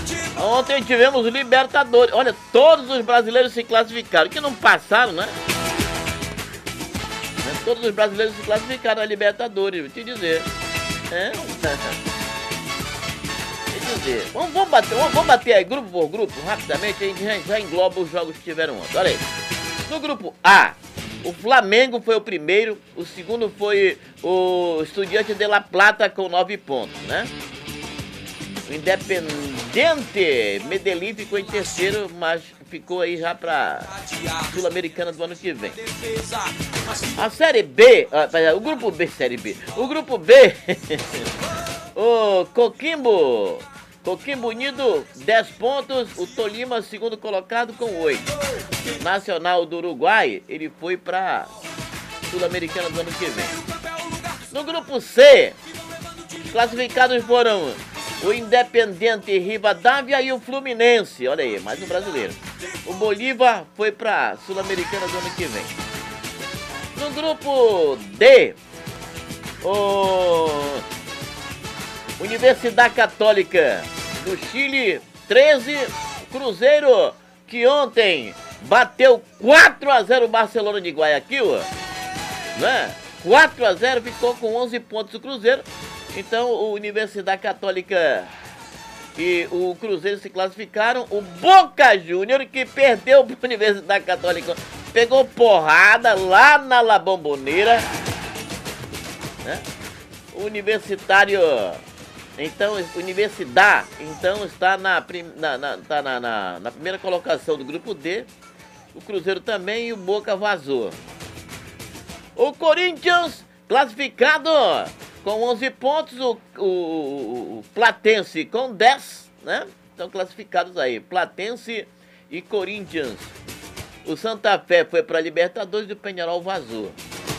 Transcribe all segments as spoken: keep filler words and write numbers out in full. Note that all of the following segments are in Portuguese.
Ontem tivemos o Libertadores. Olha, todos os brasileiros se classificaram. Que não passaram, né? Todos os brasileiros se classificaram na Libertadores, vou te dizer. É? Vou te dizer. Vamos, vamos, bater, vamos, vamos bater aí grupo por grupo, rapidamente. A gente já, já engloba os jogos que tiveram ontem. Olha aí. No grupo A, o Flamengo foi o primeiro. O segundo foi o Estudiantes de La Plata com nove pontos, né? O Independente Medellín ficou em terceiro, mas ficou aí já pra Sul-Americana do ano que vem. A Série B, o grupo B, Série B. O grupo B, o Coquimbo, Coquimbo Unido, dez pontos. O Tolima, segundo colocado, com oito. Nacional do Uruguai, ele foi pra Sul-Americana do ano que vem. No grupo C, os classificados foram o Independente Rivadavia e o Fluminense. Olha aí, mais um brasileiro. O Bolívar foi pra Sul-Americana do ano que vem. No grupo D, o Universidade Católica do Chile, treze. Cruzeiro, que ontem bateu quatro a zero o Barcelona de Guayaquil, né? quatro a zero, ficou com onze pontos o Cruzeiro. Então, o Universidade Católica e o Cruzeiro se classificaram. O Boca Júnior, que perdeu para a Universidade Católica, pegou porrada lá na La Bombonera, né? O Universitário, então, Universidade, então, está, na, na, na, tá na, na, na primeira colocação do grupo D. O Cruzeiro também e o Boca vazou. O Corinthians, classificado com onze pontos, o, o, o Platense com dez, né? Estão classificados aí, Platense e Corinthians. O Santa Fé foi para a Libertadores e o Peñarol vazou.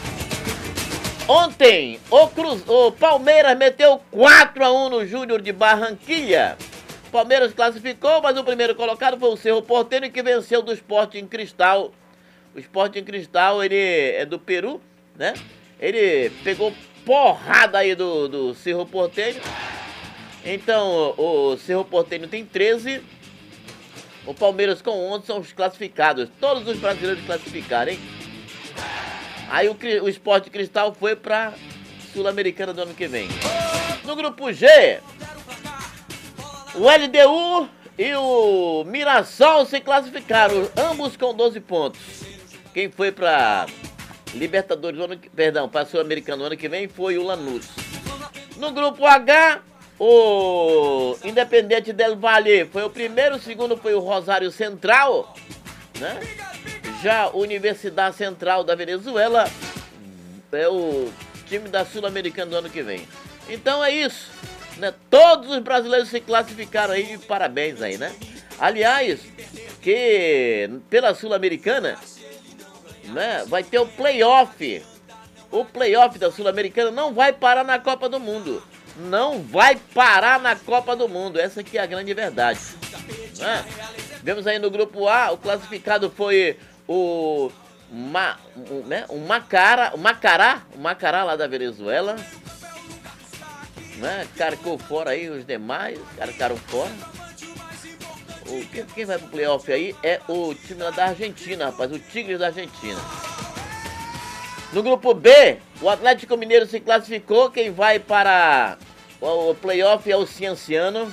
Ontem, o, Cruz, o Palmeiras meteu quatro a um no Júnior de Barranquilla. O Palmeiras classificou, mas o primeiro colocado foi o Cerro Porteño, que venceu do Sporting Cristal. O Sporting Cristal, ele é do Peru, né? Ele pegou porrada aí do, do Cerro Porteño. Então, o, o Cerro Porteño tem treze. O Palmeiras com onze são os classificados. Todos os brasileiros classificaram, hein? Aí o, o Sport Cristal foi pra Sul-Americana do ano que vem. No grupo G, o L D U e o Mirassol se classificaram, ambos com doze pontos. Quem foi pra Libertadores do ano que, perdão, para Sul-Americana do ano que vem foi o Lanús. No grupo H, o Independente del Valle foi o primeiro, o segundo foi o Rosário Central, né? Já a Universidade Central da Venezuela é o time da Sul-Americana do ano que vem. Então é isso, né? Todos os brasileiros se classificaram aí, parabéns aí, né? Aliás, que pela Sul-Americana, né, vai ter o playoff. O playoff da Sul-Americana não vai parar na Copa do Mundo. Não vai parar na Copa do Mundo. Essa aqui é a grande verdade, né? Vemos aí no grupo A, o classificado foi o, Ma, o, né, o Macara, o Macará, o Macará lá da Venezuela, né? Carcou fora aí os demais, carcaram fora. O, quem, quem vai pro playoff aí é o time lá da Argentina, rapaz, o Tigres da Argentina. No grupo B, o Atlético Mineiro se classificou, quem vai para o, o playoff é o Cienciano.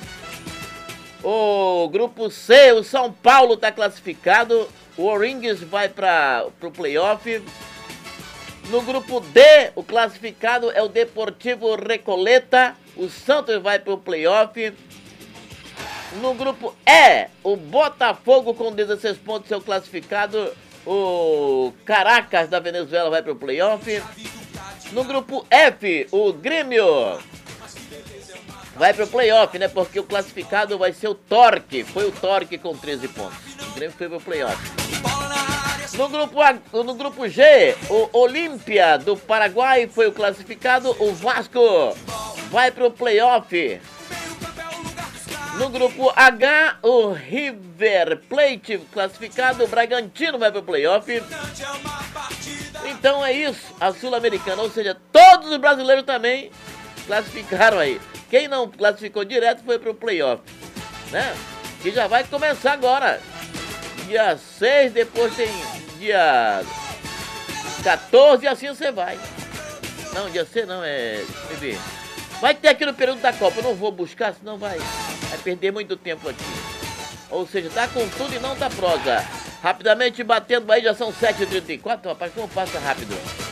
O grupo C, o São Paulo está classificado, o Oringues vai para o playoff. No grupo D, o classificado é o Deportivo Recoleta, o Santos vai para o playoff. No grupo E, o Botafogo com dezesseis pontos é o classificado, o Caracas da Venezuela vai para o playoff. No grupo F, o Grêmio vai para o playoff, né? Porque o classificado vai ser o Torque, foi o Torque com treze pontos. O Grêmio foi para o playoff. No grupo, A, no grupo G, o Olímpia do Paraguai foi o classificado, o Vasco vai para o playoff. No grupo H, o River Plate classificado, o Bragantino vai para o playoff. Então é isso, a Sul-Americana, ou seja, todos os brasileiros também classificaram aí. Quem não classificou direto foi para o playoff. né? Que já vai começar agora. Dia seis, depois tem dia quatorze e assim você vai. Não, dia seis não, é... Bebê. Vai ter aqui no período da Copa, eu não vou buscar, senão vai, vai perder muito tempo aqui. Ou seja, tá com tudo e não tá prosa. Rapidamente batendo aí, já são sete e trinta e quatro, rapaz, como passa rápido.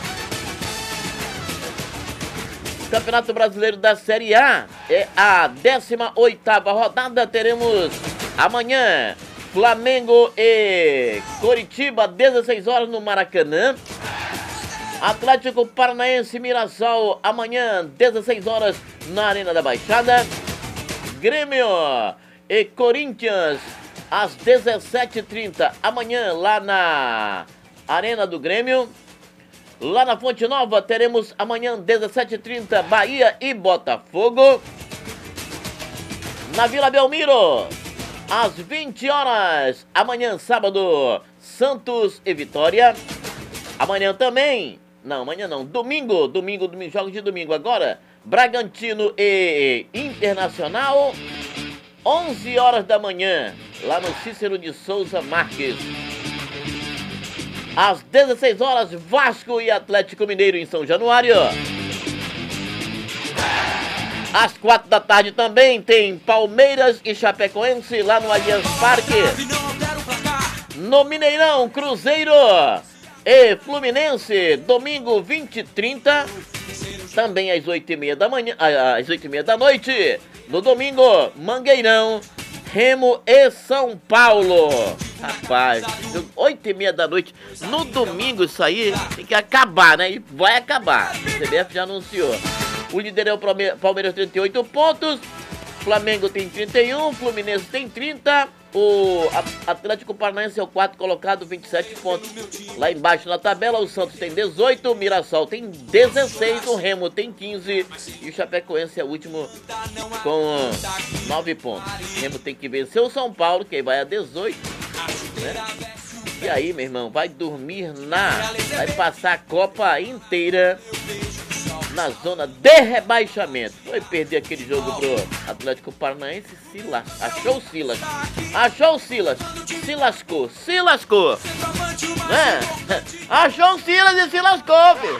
Campeonato Brasileiro da Série A é a décima oitava rodada. Teremos amanhã Flamengo e Coritiba, dezesseis horas no Maracanã. Atlético Paranaense e Mirassol, amanhã, dezesseis horas na Arena da Baixada. Grêmio e Corinthians, às dezessete e trinta, amanhã, lá na Arena do Grêmio. Lá na Fonte Nova, teremos amanhã, dezessete e trinta, Bahia e Botafogo. Na Vila Belmiro, às vinte horas, amanhã, sábado, Santos e Vitória. Amanhã também... Não, amanhã não. Domingo, domingo, domingo, jogos de domingo agora. Bragantino e Internacional. onze horas da manhã, lá no Cícero de Souza Marques. Às dezesseis horas, Vasco e Atlético Mineiro em São Januário. Às quatro da tarde também tem Palmeiras e Chapecoense lá no Allianz Parque. No Mineirão, Cruzeiro e Fluminense, domingo vinte e trinta, também às oito e meia da manhã, às oito e meia da noite. No domingo, Mangueirão, Remo e São Paulo. Rapaz, oito e meia da noite, no domingo isso aí tem que acabar, né? E vai acabar, o C B F já anunciou. O líder é o Palmeiras, trinta e oito pontos, Flamengo tem trinta e um, Fluminense tem trinta, o Atlético Paranaense é o quarto colocado, vinte e sete pontos. Lá embaixo na tabela, o Santos tem dezoito, o Mirassol tem dezesseis, o Remo tem quinze e o Chapecoense é o último com nove pontos. O Remo tem que vencer o São Paulo, que aí vai a dezoito, né? E aí, meu irmão, vai dormir na... vai passar a Copa inteira na zona de rebaixamento. Foi perder aquele jogo pro Atlético Paranaense, se lascou. Achou o Silas. Achou o Silas. Se lascou. Se lascou. Né? Achou o Silas e se lascou, filho.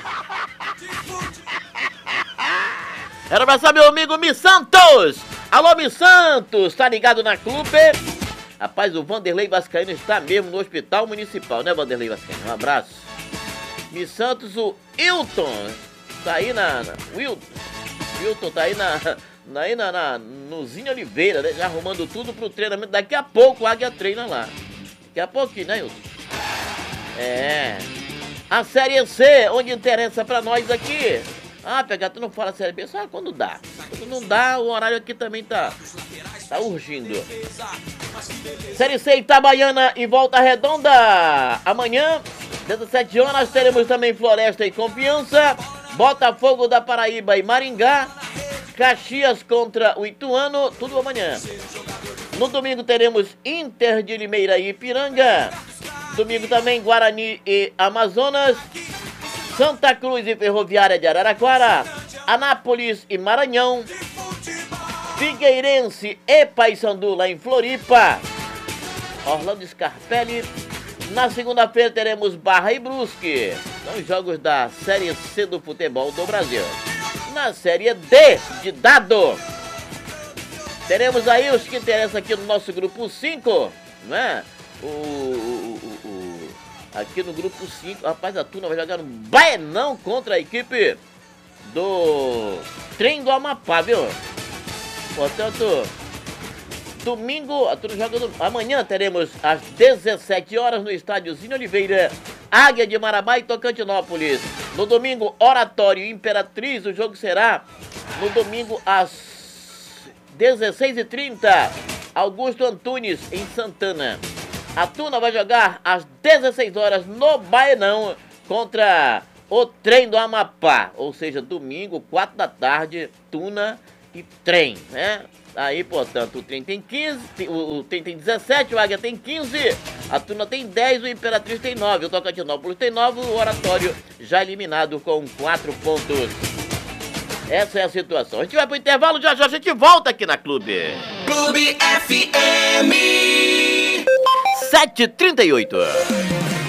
Era abraçar meu amigo Mi Santos. Alô, Mi Santos. Tá ligado na clube? Rapaz, o Vanderlei Vascaíno está mesmo no hospital municipal, né, Vanderlei Vascaíno? Um abraço. Mi Santos, o Hilton. Tá aí na, na Wilton, Wilton tá aí na, na, aí na, na no Zinho Oliveira, né? Já arrumando tudo pro treinamento. Daqui a pouco o Águia treina lá. Daqui a pouquinho, né, Wilton? É. A Série C, onde interessa pra nós aqui. Ah, pegar, tu não fala Série B, só quando dá. Quando não dá, o horário aqui também tá, tá urgindo. Série C, Itabaiana e Volta Redonda. Amanhã, dezessete horas, teremos também Floresta e Confiança. Botafogo da Paraíba e Maringá, Caxias contra o Ituano, tudo amanhã. No domingo teremos Inter de Limeira e Ipiranga. Domingo também Guarani e Amazonas, Santa Cruz e Ferroviária de Araraquara, Anápolis e Maranhão, Figueirense e Paysandu lá em Floripa, Orlando Scarpelli. Na segunda-feira teremos Barra e Brusque. São os jogos da Série C do futebol do Brasil. Na Série D de dado, teremos aí os que interessam aqui no nosso grupo cinco, né? O, o, o, o, aqui no grupo cinco, rapaz, a turma vai jogar um baenão contra a equipe do Trem do Amapá, viu? Portanto, domingo, a turma joga do... amanhã teremos às dezessete horas no estádio Zinho Oliveira, Águia de Marabá e Tocantinópolis. No domingo, Oratório e Imperatriz, o jogo será no domingo às dezesseis e trinta, Augusto Antunes em Santana. A Tuna vai jogar às dezesseis horas no Baenão contra o Trem do Amapá, ou seja, domingo, quatro da tarde, Tuna e Trem, né? Aí, portanto, o Trem tem quinze, o, o Trem tem dezessete, o Águia tem quinze, a Tuna tem dez, o Imperatriz tem nove, o Tocantinópolis tem nove, o Oratório já eliminado com quatro pontos. Essa é a situação. A gente vai pro intervalo, já já a gente volta aqui na Clube. Clube F M. sete e trinta e oito.